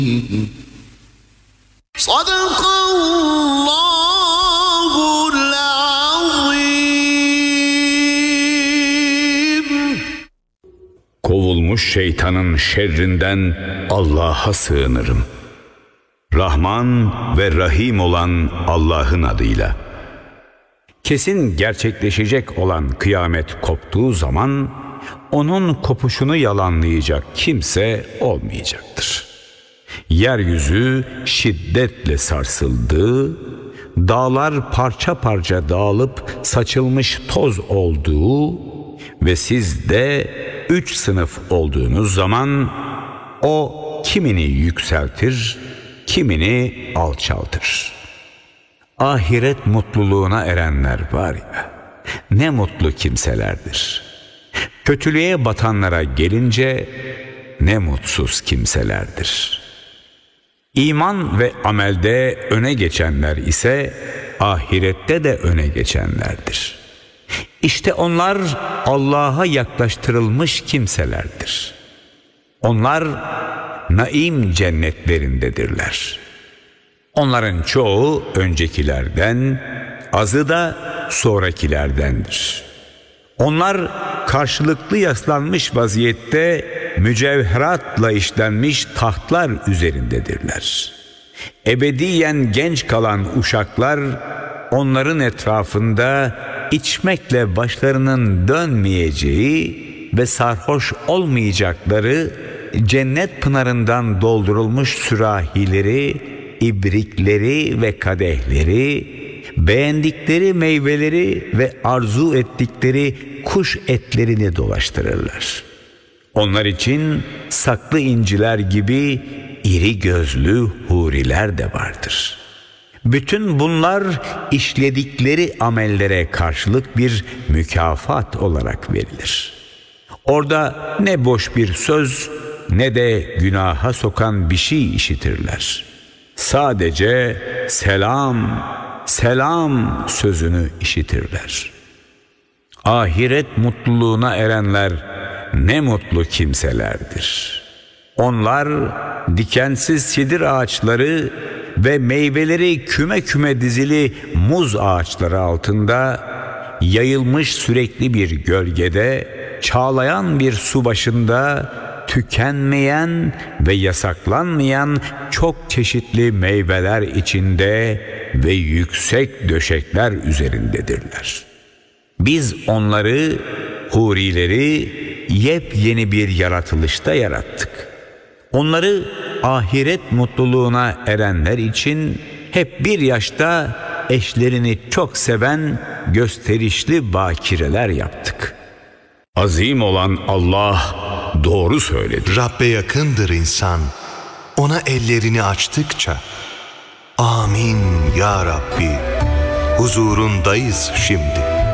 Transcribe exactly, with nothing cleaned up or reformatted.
Sadakallahul azim. Kovulmuş şeytanın şerrinden Allah'a sığınırım. Rahman ve Rahim olan Allah'ın adıyla. Kesin gerçekleşecek olan kıyamet koptuğu zaman onun kopuşunu yalanlayacak kimse olmayacaktır. Yeryüzü şiddetle sarsıldı, dağlar parça parça dağılıp saçılmış toz olduğu ve siz de üç sınıf olduğunuz zaman o kimini yükseltir, kimini alçaltır. Ahiret mutluluğuna erenler var ya, ne mutlu kimselerdir. Kötülüğe batanlara gelince ne mutsuz kimselerdir. İman ve amelde öne geçenler ise ahirette de öne geçenlerdir. İşte onlar Allah'a yaklaştırılmış kimselerdir. Onlar naim cennetlerindedirler. Onların çoğu öncekilerden, azı da sonrakilerdendir. Onlar karşılıklı yaslanmış vaziyette mücevheratla işlenmiş tahtlar üzerindedirler. Ebediyen genç kalan uşaklar onların etrafında içmekle başlarının dönmeyeceği ve sarhoş olmayacakları cennet pınarından doldurulmuş sürahileri, ibrikleri ve kadehleri, beğendikleri meyveleri ve arzu ettikleri kuş etlerini dolaştırırlar. Onlar için saklı inciler gibi iri gözlü huriler de vardır. Bütün bunlar işledikleri amellere karşılık bir mükafat olarak verilir. Orada ne boş bir söz ne de günaha sokan bir şey işitirler. Sadece selam, selam sözünü işitirler. Ahiret mutluluğuna erenler ne mutlu kimselerdir. Onlar dikensiz sidir ağaçları ve meyveleri küme küme dizili muz ağaçları altında, yayılmış sürekli bir gölgede, çağlayan bir su başında, tükenmeyen ve yasaklanmayan çok çeşitli meyveler içinde ve yüksek döşekler üzerindedirler. Biz onları, hurileri yepyeni bir yaratılışta yarattık. Onları ahiret mutluluğuna erenler için hep bir yaşta eşlerini çok seven gösterişli bakireler yaptık. Azim olan Allah doğru söyledi. Rabbe yakındır insan, ona ellerini açtıkça. Amin ya Rabbi, huzurundayız şimdi.